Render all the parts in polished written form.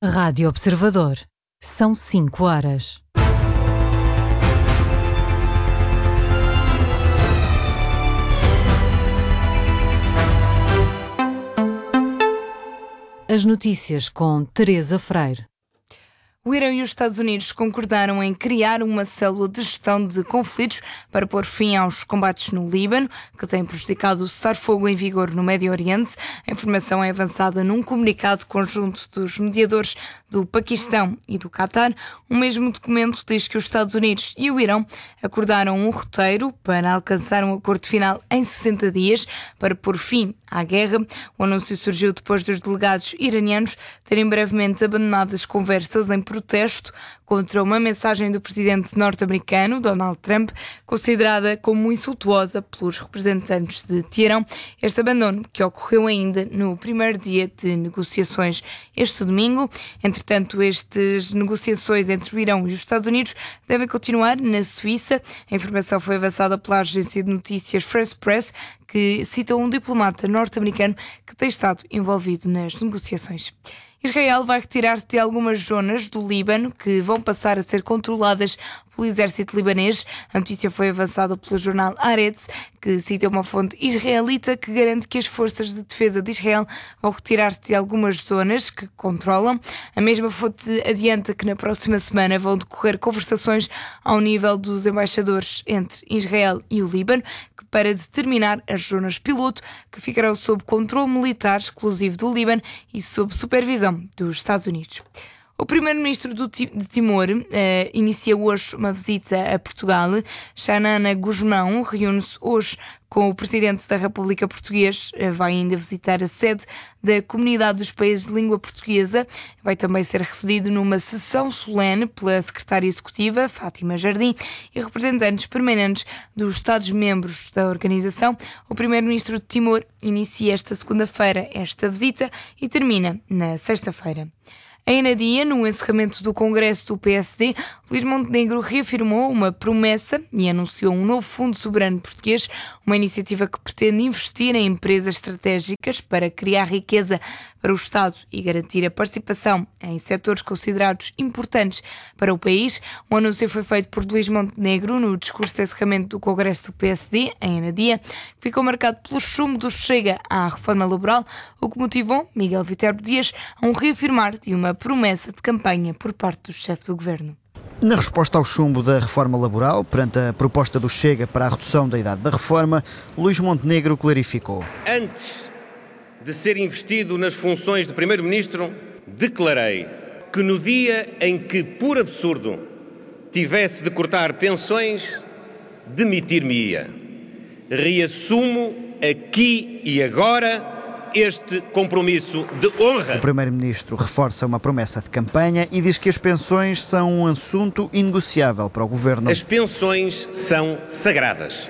Rádio Observador. São 5 horas. As notícias com Teresa Freire. O Irão e os Estados Unidos concordaram em criar uma célula de gestão de conflitos para pôr fim aos combates no Líbano, que têm prejudicado o cessar-fogo em vigor no Médio Oriente. A informação é avançada num comunicado conjunto dos mediadores do Paquistão e do Qatar. O mesmo documento diz que os Estados Unidos e o Irão acordaram um roteiro para alcançar um acordo final em 60 dias para pôr fim à guerra. O anúncio surgiu depois dos delegados iranianos terem brevemente abandonado as conversas em protesto contra uma mensagem do presidente norte-americano, Donald Trump, considerada como insultuosa pelos representantes de Teherão. Este abandono que ocorreu ainda no primeiro dia de negociações este domingo. Entretanto, estas negociações entre o Irão e os Estados Unidos devem continuar na Suíça. A informação foi avançada pela agência de notícias France Press, que cita um diplomata norte-americano que tem estado envolvido nas negociações. Israel vai retirar-se de algumas zonas do Líbano que vão passar a ser controladas pelo exército libanês. A notícia foi avançada pelo jornal Haaretz, que cita uma fonte israelita que garante que as forças de defesa de Israel vão retirar-se de algumas zonas que controlam. A mesma fonte adianta que na próxima semana vão decorrer conversações ao nível dos embaixadores entre Israel e o Líbano, para determinar as zonas piloto que ficarão sob controle militar exclusivo do Líbano e sob supervisão dos Estados Unidos. O primeiro-ministro de Timor inicia hoje uma visita a Portugal. Xanana Gusmão reúne-se hoje com o presidente da República Portuguesa. Vai ainda visitar a sede da Comunidade dos Países de Língua Portuguesa. Vai também ser recebido numa sessão solene pela secretária executiva, Fátima Jardim, e representantes permanentes dos Estados-membros da organização. O primeiro-ministro de Timor inicia esta segunda-feira esta visita e termina na sexta-feira. Em Anadia, no encerramento do Congresso do PSD, Luís Montenegro reafirmou uma promessa e anunciou um novo Fundo Soberano Português, uma iniciativa que pretende investir em empresas estratégicas para criar riqueza para o Estado e garantir a participação em setores considerados importantes para o país. O anúncio foi feito por Luís Montenegro no discurso de encerramento do Congresso do PSD, em Anadia, que ficou marcado pelo chumbo do Chega à reforma laboral, o que motivou Miguel Viterbo Dias a reafirmar de uma promessa de campanha por parte do chefe do governo. Na resposta ao chumbo da reforma laboral, perante a proposta do Chega para a redução da idade da reforma, Luís Montenegro clarificou. Antes de ser investido nas funções de Primeiro-Ministro, declarei que no dia em que, por absurdo, tivesse de cortar pensões, demitir-me-ia. Reassumo aqui e agora este compromisso de honra. O Primeiro-Ministro reforça uma promessa de campanha e diz que as pensões são um assunto inegociável para o Governo. As pensões são sagradas.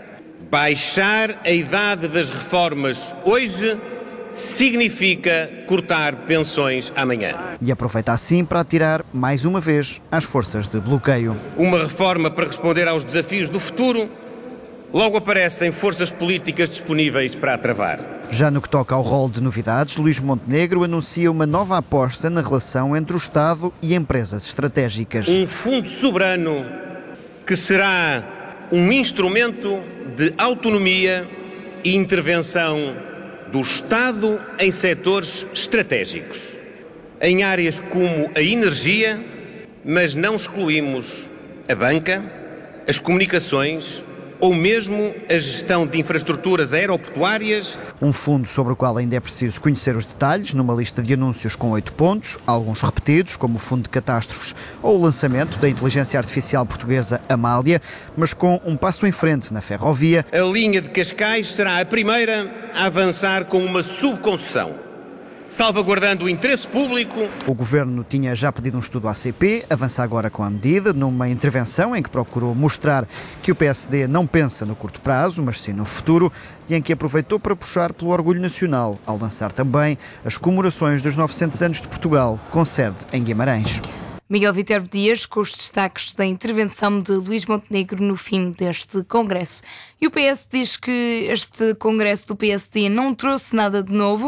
Baixar a idade das reformas hoje significa cortar pensões amanhã. E aproveita assim para atirar, mais uma vez, às forças de bloqueio. Uma reforma para responder aos desafios do futuro, logo aparecem forças políticas disponíveis para a travar. Já no que toca ao rol de novidades, Luís Montenegro anuncia uma nova aposta na relação entre o Estado e empresas estratégicas. Um fundo soberano que será um instrumento de autonomia e intervenção do Estado em setores estratégicos, em áreas como a energia, mas não excluímos a banca, as comunicações ou mesmo a gestão de infraestruturas aeroportuárias. Um fundo sobre o qual ainda é preciso conhecer os detalhes, numa lista de anúncios com 8 pontos, alguns repetidos, como o Fundo de Catástrofes ou o lançamento da inteligência artificial portuguesa Amália, mas com um passo em frente na ferrovia. A linha de Cascais será a primeira a avançar com uma subconcessão, salvaguardando o interesse público. O Governo tinha já pedido um estudo à ACP, avança agora com a medida, numa intervenção em que procurou mostrar que o PSD não pensa no curto prazo, mas sim no futuro, e em que aproveitou para puxar pelo orgulho nacional, ao lançar também as comemorações dos 900 anos de Portugal, com sede em Guimarães. Miguel Viterbo Dias, com os destaques da intervenção de Luís Montenegro no fim deste congresso. E o PS diz que este congresso do PSD não trouxe nada de novo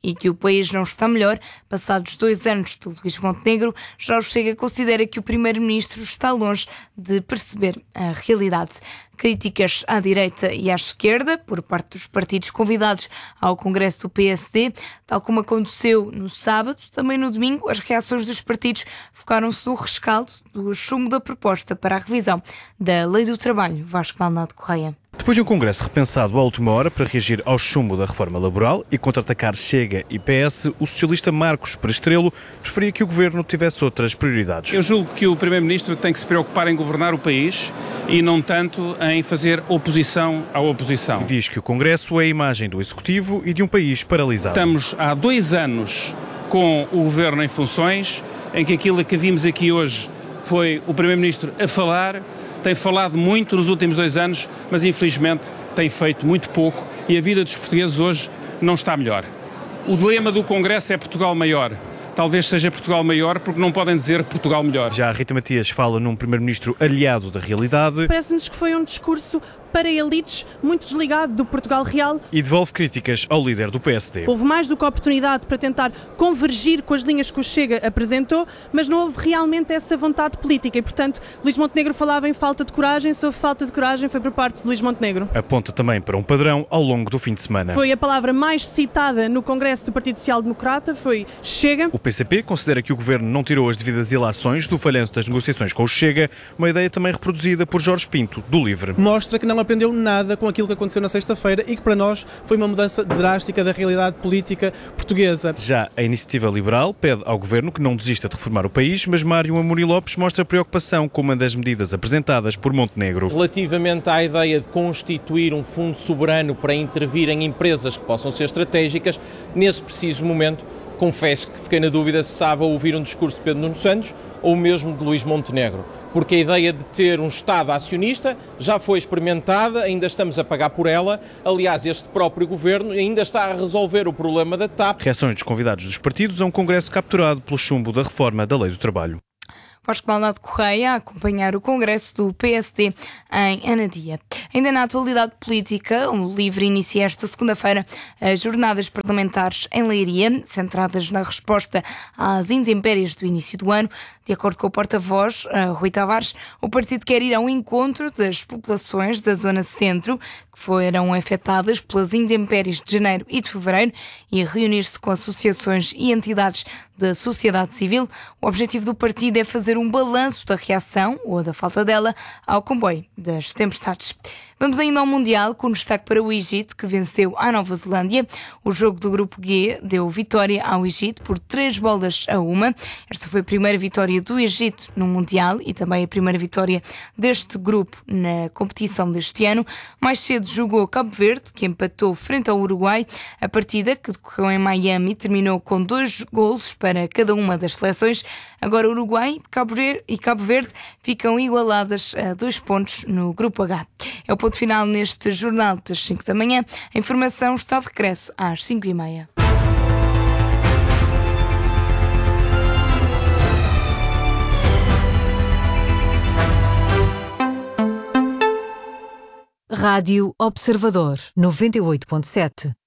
e que o país não está melhor. Passados 2 anos de Luís Montenegro, já o Chega considera que o primeiro-ministro está longe de perceber a realidade. Críticas à direita e à esquerda por parte dos partidos convidados ao Congresso do PSD, tal como aconteceu no sábado, também no domingo, as reações dos partidos focaram-se no rescaldo do chumbo da proposta para a revisão da Lei do Trabalho. Vasco Balnado Correia. Depois de um congresso repensado à última hora para reagir ao chumbo da reforma laboral e contra-atacar Chega e PS, o socialista Marcos Perestrelo preferia que o governo tivesse outras prioridades. Eu julgo que o primeiro-ministro tem que se preocupar em governar o país e não tanto em fazer oposição à oposição. Diz que o congresso é a imagem do executivo e de um país paralisado. Estamos há 2 anos com o governo em funções, em que aquilo que vimos aqui hoje foi o primeiro-ministro a falar. Tem falado muito nos últimos 2 anos, mas infelizmente tem feito muito pouco e a vida dos portugueses hoje não está melhor. O lema do Congresso é Portugal maior. Talvez seja Portugal maior porque não podem dizer Portugal melhor. Já a Rita Matias fala num primeiro-ministro aliado da realidade. Parece-nos que foi um discurso para elites, muito desligado do Portugal real. E devolve críticas ao líder do PSD. Houve mais do que oportunidade para tentar convergir com as linhas que o Chega apresentou, mas não houve realmente essa vontade política e, portanto, Luís Montenegro falava em falta de coragem. Se houve falta de coragem, foi por parte de Luís Montenegro. Aponta também para um padrão ao longo do fim de semana. Foi a palavra mais citada no Congresso do Partido Social Democrata, foi Chega. O PCP considera que o governo não tirou as devidas ilações do falhanço das negociações com o Chega, uma ideia também reproduzida por Jorge Pinto, do LIVRE. Mostra que não aprendeu nada com aquilo que aconteceu na sexta-feira e que para nós foi uma mudança drástica da realidade política portuguesa. Já a Iniciativa Liberal pede ao governo que não desista de reformar o país, mas Mário Amorim Lopes mostra preocupação com uma das medidas apresentadas por Montenegro. Relativamente à ideia de constituir um fundo soberano para intervir em empresas que possam ser estratégicas, nesse preciso momento, confesso que fiquei na dúvida se estava a ouvir um discurso de Pedro Nuno Santos ou mesmo de Luís Montenegro, porque a ideia de ter um Estado acionista já foi experimentada, ainda estamos a pagar por ela. Aliás, este próprio governo ainda está a resolver o problema da TAP. Reações dos convidados dos partidos a um congresso capturado pelo chumbo da reforma da Lei do Trabalho. Vasco Balnado Correia a acompanhar o congresso do PSD em Anadia. Ainda na atualidade política, o LIVRE inicia esta segunda-feira as jornadas parlamentares em Leiria, centradas na resposta às intempéries do início do ano. De acordo com o porta-voz, Rui Tavares, o partido quer ir ao encontro das populações da zona centro, que foram afetadas pelas intempéries de janeiro e de fevereiro, e reunir-se com associações e entidades da sociedade civil. O objetivo do partido é fazer um balanço da reação, ou da falta dela, ao comboio das tempestades. Vamos ainda ao Mundial, com destaque para o Egito, que venceu a Nova Zelândia. O jogo do Grupo G deu vitória ao Egito por 3-1. Esta foi a primeira vitória do Egito no Mundial e também a primeira vitória deste grupo na competição deste ano. Mais cedo jogou Cabo Verde, que empatou frente ao Uruguai. A partida, que decorreu em Miami, terminou com 2 golos para cada uma das seleções. Agora Uruguai e Cabo Verde ficam igualadas a 2 pontos no Grupo H. É o ponto final neste jornal das 5 da manhã. A informação está de regresso às 5h30. Rádio Observador 98.7.